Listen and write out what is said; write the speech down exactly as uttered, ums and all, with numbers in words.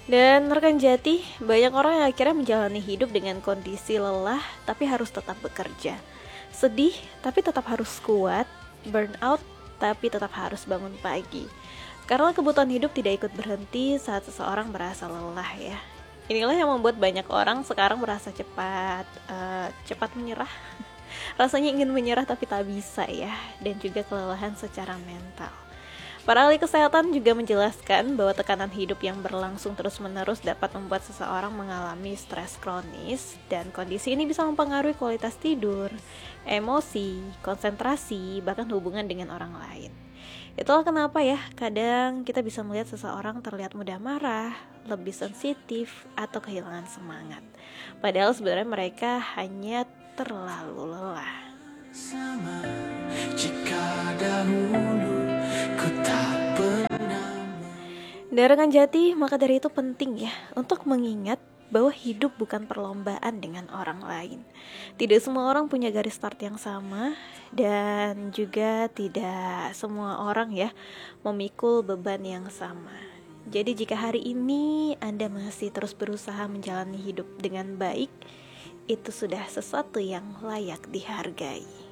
Dan rekan jati, banyak orang yang akhirnya menjalani hidup dengan kondisi lelah tapi harus tetap bekerja, sedih tapi tetap harus kuat, burnout tapi tetap harus bangun pagi. Karena kebutuhan hidup tidak ikut berhenti saat seseorang merasa lelah ya. Inilah yang membuat banyak orang sekarang merasa cepat uh, cepat menyerah. Rasanya ingin menyerah tapi tak bisa ya, dan juga kelelahan secara mental. Para ahli kesehatan juga menjelaskan bahwa tekanan hidup yang berlangsung terus-menerus dapat membuat seseorang mengalami stres kronis, dan kondisi ini bisa mempengaruhi kualitas tidur, emosi, konsentrasi, bahkan hubungan dengan orang lain. Itulah kenapa ya, kadang kita bisa melihat seseorang terlihat mudah marah, lebih sensitif, atau kehilangan semangat. Padahal sebenarnya mereka hanya terlalu lelah. Sama jika dahulu ku tak pernah. Dan rekan jati, maka dari itu penting ya untuk mengingat bahwa hidup bukan perlombaan dengan orang lain. Tidak semua orang punya garis start yang sama, dan juga tidak semua orang ya memikul beban yang sama. Jadi jika hari ini Anda masih terus berusaha menjalani hidup dengan baik, itu sudah sesuatu yang layak dihargai.